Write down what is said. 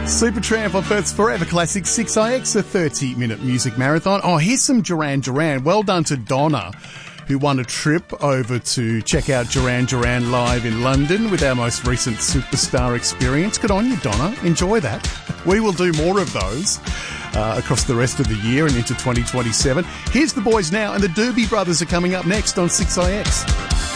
Supertramp on Perth's Forever Classic 6IX, a 30-minute music marathon. Oh, here's some Duran Duran. Well done to Donna, who won a trip over to check out Duran Duran live in London with our most recent Superstar experience. Good on you, Donna. Enjoy that. We will do more of those across the rest of the year and into 2027. Here's the boys now, and the Doobie Brothers are coming up next on 6IX.